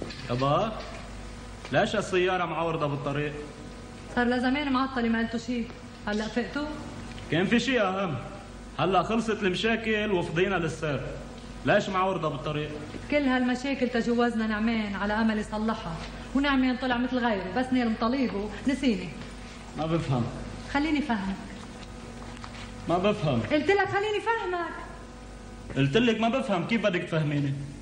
يابا ليش السيارة معورضة بالطريق؟ صار لزمان معطلة ما قلتوا شيء، هلا فقتوا؟ كان في شيء أهم، هلا خلصت المشاكل وفضينا للسير. ليش معورضة بالطريق؟ كل هالمشاكل تجوزنا نعمان على امل يصلحها، ونعمان طلع مثل غيره، بس نيل مطالبه نسيني. ما بفهم. خليني فهمك. ما بفهم. قلت لك خليني فهمك. قلت لك ما بفهم، كيف بدك تفهميني؟